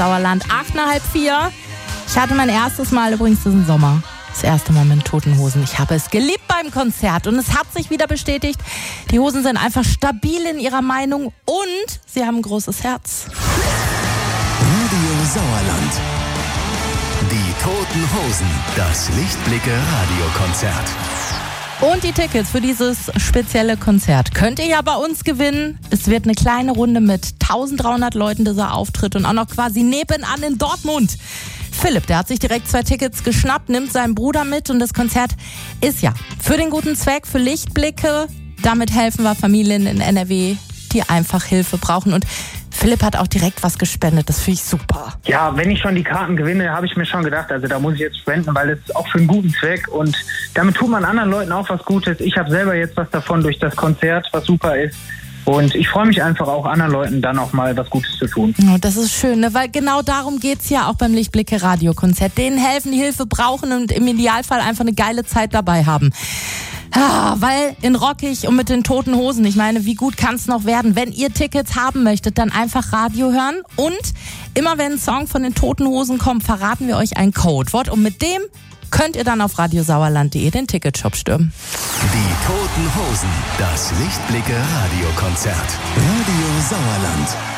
Sauerland, 3:08. Ich hatte mein erstes Mal übrigens diesen Sommer. Das erste Mal mit Toten Hosen. Ich habe es geliebt beim Konzert und es hat sich wieder bestätigt. Die Hosen sind einfach stabil in ihrer Meinung und sie haben ein großes Herz. Radio Sauerland. Die Toten Hosen. Das Lichtblicke-Radiokonzert. Und die Tickets für dieses spezielle Konzert könnt ihr ja bei uns gewinnen. Es wird eine kleine Runde mit 1300 Leuten, dieser Auftritt, und auch noch quasi nebenan in Dortmund. Philipp, der hat sich direkt 2 Tickets geschnappt, nimmt seinen Bruder mit und das Konzert ist ja für den guten Zweck, für Lichtblicke. Damit helfen wir Familien in NRW, die einfach Hilfe brauchen. Und Philipp hat auch direkt was gespendet, das finde ich super. Ja, wenn ich schon die Karten gewinne, habe ich mir schon gedacht, also da muss ich jetzt spenden, weil es ist auch für einen guten Zweck und damit tut man anderen Leuten auch was Gutes. Ich habe selber jetzt was davon durch das Konzert, was super ist. Und ich freue mich einfach auch, anderen Leuten dann auch mal was Gutes zu tun. Oh, das ist schön, ne? Weil genau darum geht's ja auch beim Lichtblicke Radiokonzert. Denen helfen, die Hilfe brauchen und im Idealfall einfach eine geile Zeit dabei haben. Weil in rockig und mit den Toten Hosen, ich meine, wie gut kann's noch werden? Wenn ihr Tickets haben möchtet, dann einfach Radio hören. Und immer wenn ein Song von den Toten Hosen kommt, verraten wir euch ein Codewort. Und mit dem könnt ihr dann auf radiosauerland.de den Ticketshop stürmen. Die Toten Hosen. Das Lichtblicke-Radiokonzert. Radio Sauerland.